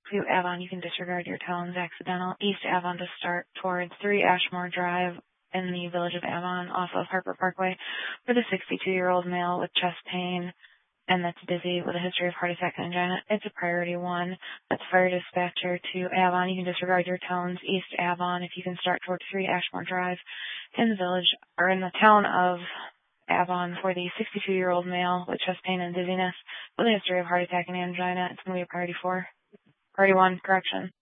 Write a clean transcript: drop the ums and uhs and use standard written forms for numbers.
to Avon, you can disregard your tones. Accidental. East Avon to start towards 3 Ashmore Drive in the village of Avon off of Harper Parkway for the 62-year-old male with chest pain and that's dizzy with a history of heart attack and angina. It's a priority 1. That's fire dispatcher to Avon. You can disregard your tones. East Avon, if you can start towards 3 Ashmore Drive in the village or in the town of Avon for the 62-year-old male with chest pain and dizziness with a history of heart attack and angina. It's going to be a priority 4. Priority 1, correction.